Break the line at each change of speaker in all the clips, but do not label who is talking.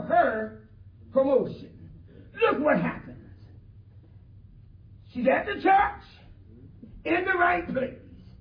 her promotion. Look what happens. She's at the church, in the right place.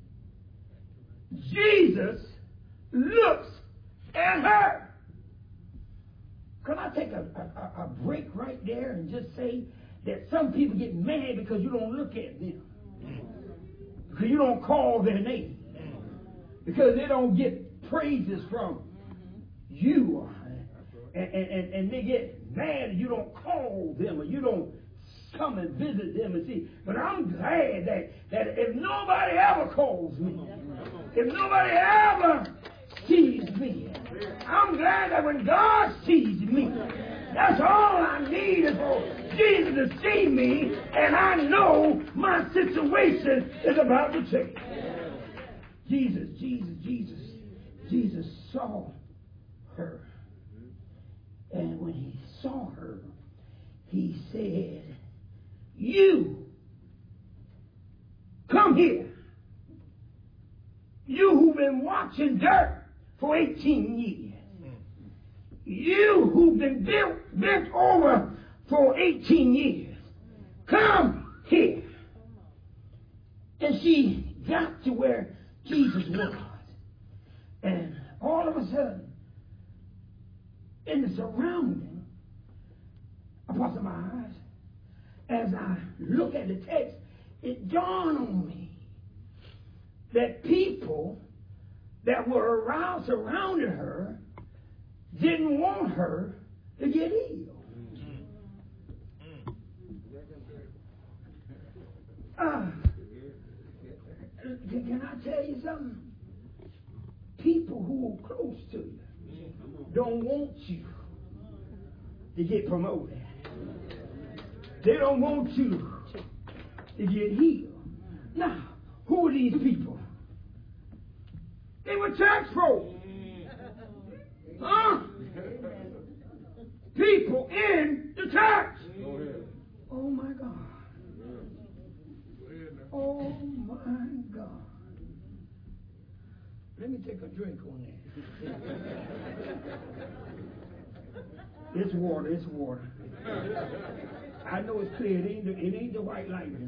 Jesus looks at her. Can I take a break right there and just say that some people get mad because you don't look at them, because you don't call their name, because they don't get praises from you, and they get mad and you don't call them or you don't come and visit them and see. But I'm glad that if nobody ever calls me, if nobody ever sees me, I'm glad that when God sees me, that's all I need is for Jesus to see me, and I know my situation is about to change. Jesus saw her. And when he saw her, he said, "You, come here. You who've been watching dirt for 18 years. You who've been bent over for 18 years. Come here." And she got to where Jesus was. And all of a sudden, in the surrounding, Apostle Myers, as I look at the text, it dawned on me that people that were around, surrounding her, didn't want her to get healed. Can I tell you something? People who are close to you don't want you to get promoted. They don't want you to get healed. Now, who are these people? They were church folk. Huh? People in the church. Oh my God. Oh my God. Let me take a drink on that. It's water. I know it's clear. It ain't the white lightning.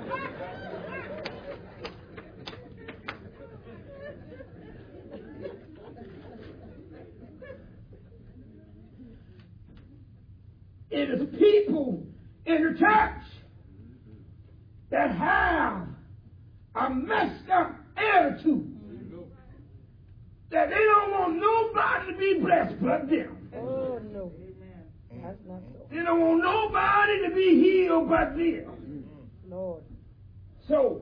It is people in the church that have a messed up attitude, that they don't want nobody to be blessed but them.
Oh, no. That's not so.
They don't want nobody to be healed but them.
Lord.
So,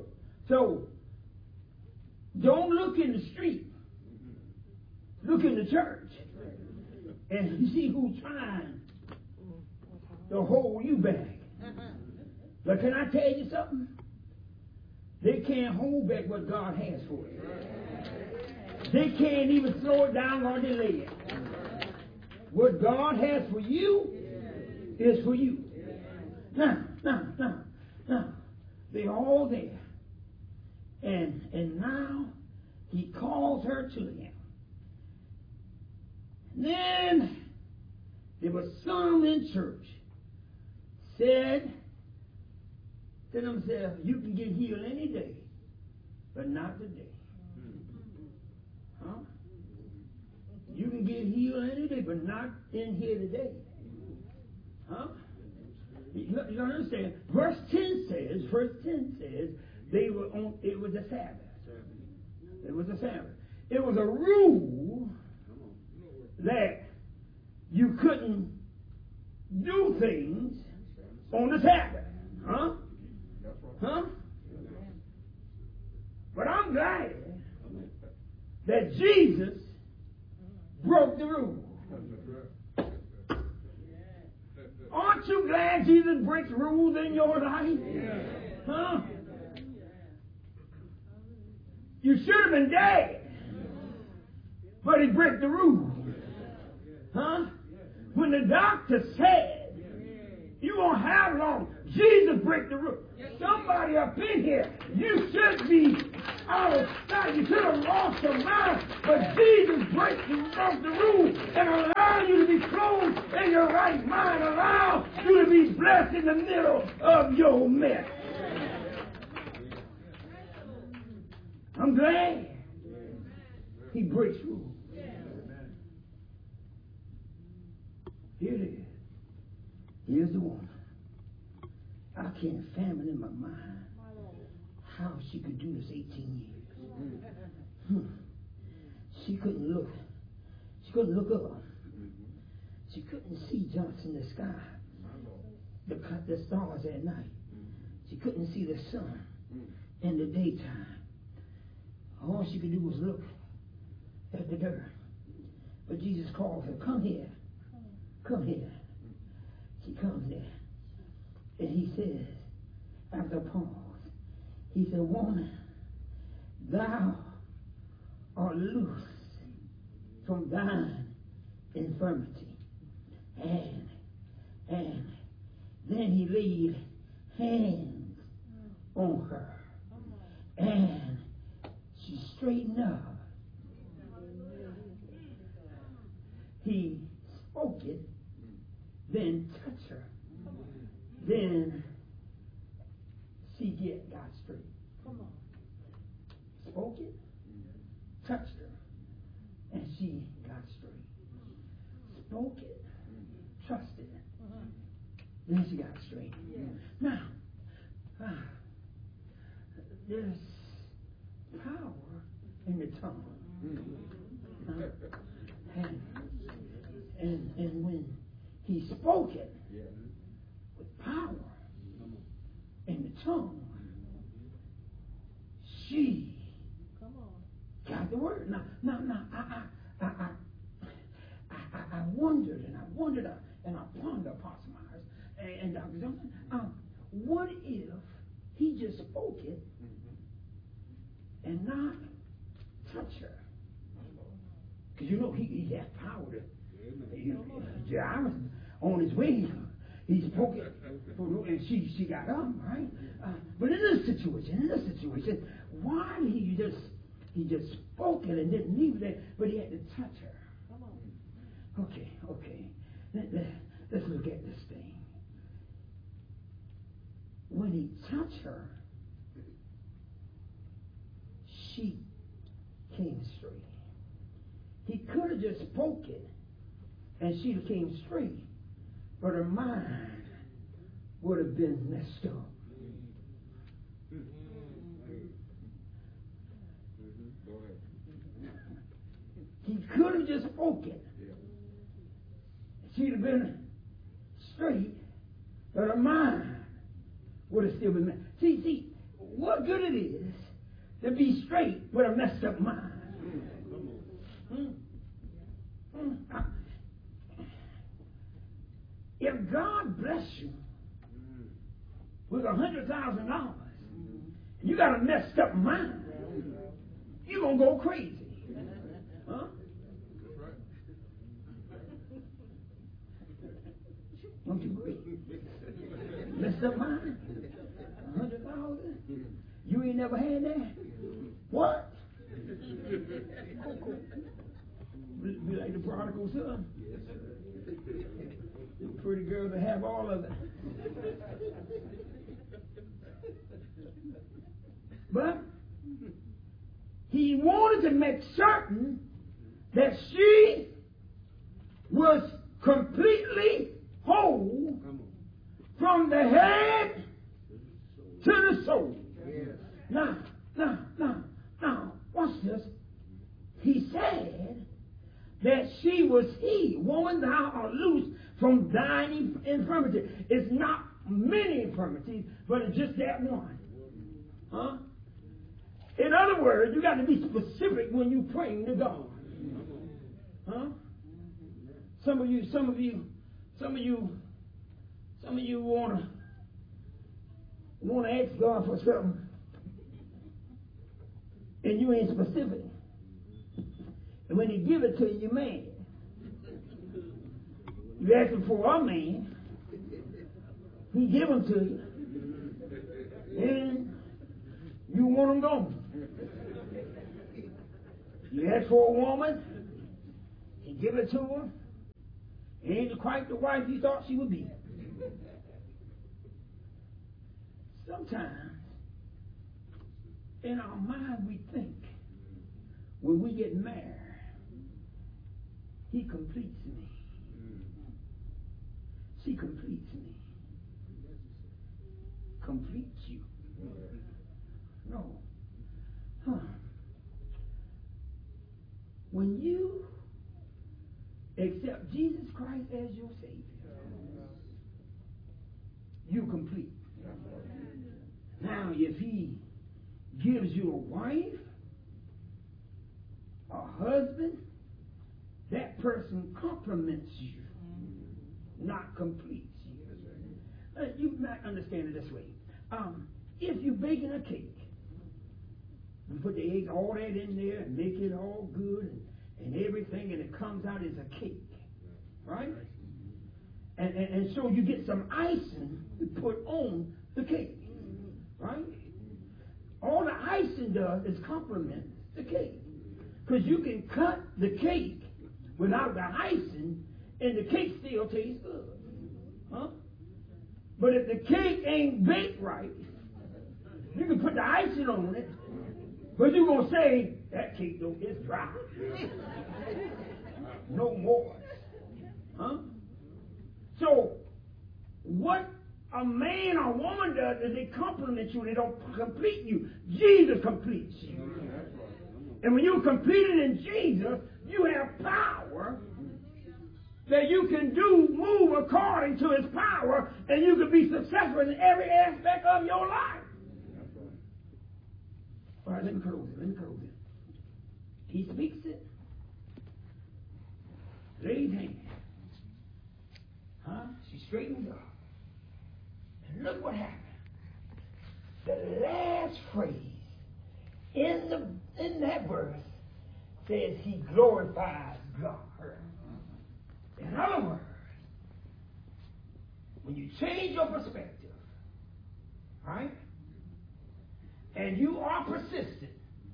don't look in the street. Look in the church. And you see who's trying to hold you back. But can I tell you something? They can't hold back what God has for you. They can't even slow it down or delay it. What God has for you is for you. Now, they're all there. And now he calls her to him. Then there was some in church said to themselves, "You can get healed any day, but not today." Huh? You can get healed any day, but not in here today. Huh? You understand? Verse 10 says they were on. It was a Sabbath. It was a Sabbath. It was a rule that you couldn't do things on the Sabbath. Huh? Huh? But I'm glad that Jesus broke the rule. Aren't you glad Jesus breaks rules in your life? Huh? You should have been dead, but he broke the rule. Huh? When the doctor said, "You won't have long," Jesus break the rule. Somebody up in here, you should be out of sight. You should have lost your mind, but Jesus broke the rule and allowed you to be clothed right mind allow you to be blessed in the middle of your mess. I'm glad he breaks rules. Here it is. Here's the woman. I can't fathom in my mind how she could do this 18 years. She couldn't look. She couldn't look up. She couldn't see Johnson in the sky, the stars at night. She couldn't see the sun in the daytime. All she could do was look at the dirt. But Jesus called her, come here. Come here. She comes there. And he says, after a pause, he said, woman, thou art loose from thine infirmity. And then he laid hands on her. And she straightened up. He spoke it, then touched her. Then she got straight. Spoke it, touched her, and she got straight. Spoke it, trusted it, then she got straight. Now, there's power in the tongue. And when he spoke it with power in the tongue, she got the word. Now, I wondered and I pondered, Apostle Myers and Dr. Johnson, what if he just spoke it and not touch her? Because you know he has power to. Jairus, on his way, he spoke it, and she got up, right? But in this situation, why did he just spoke it and didn't leave it there, but he had to touch her? Okay. Let's look at this thing. When he touched her, she came straight. He could have just spoke it, and she came straight, but her mind would have been messed up. He could have just spoken. She'd have been straight, but her mind would have still been messed. See, what good it is to be straight with a messed up mind. If God bless you with $100,000 and you got a messed up mind, you're going to go crazy. Huh? Don't you agree? Messed up mind? 100,000? You ain't never had that? What? Be like the prodigal son. The pretty girls that have all of it. But he wanted to make certain that she was completely whole from the head to the soul. Now, watch this. He said that she was healed. Woman, thou art loose from thine infirmity. It's not many infirmities, but it's just that one. Huh? In other words, you got to be specific when you praying to God. Huh? Some of you want to ask God for something, and you ain't specific. And when he give it to you, you're mad. You ask him for a man, he give them to you, and you want them gone. You ask for a woman, he give it to her, Ain't quite the wife you thought she would be. Sometimes in our mind we think when we get married, he completes me. She completes me. Completes you. No. When you accept Jesus Christ as your Savior, you complete. Now, if he gives you a wife, a husband, that person compliments you, not completes you. You might understand it this way. If you're baking a cake, you put the eggs, all that in there, and make it all good and everything, and it comes out as a cake, right? And so you get some icing to put on the cake, right? All the icing does is complement the cake. Because you can cut the cake without the icing, and the cake still tastes good. Huh? But if the cake ain't baked right, you can put the icing on it, but you're going to say, that cake though is dry. No more. Huh? So, what a man or woman does is they compliment you, they don't complete you. Jesus completes you. And when you're completed in Jesus, you have power that you can move according to his power, and you can be successful in every aspect of your life. All right, let me close it. He speaks it. Lays hands. She straightens up. And look what happened. The last phrase in that verse says he glorifies God. In other words, when you change your perspective, right, and you are persistent,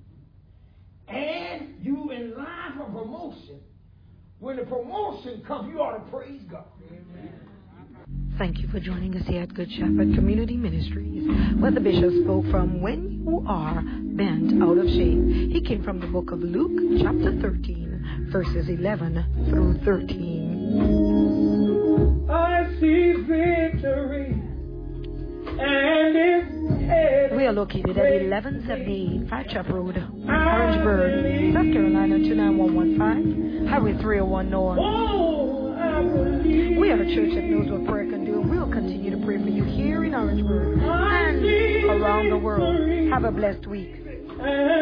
and you in line for promotion, when the promotion comes, you ought to praise God. Amen.
Thank you for joining us here at Good Shepherd Community Ministries, where the bishop spoke from When You Are Bent Out of Shape. He came from the book of Luke, chapter 13, verses 11 through 13.
I see victory, and it's headed.
We are located at 1178 Fatchap Road, Orangeburg, South Carolina 29115, Highway 301 North. We are a church that knows what prayer can do, and we'll continue to pray for you here in Orangeburg and around the world. Have a blessed week.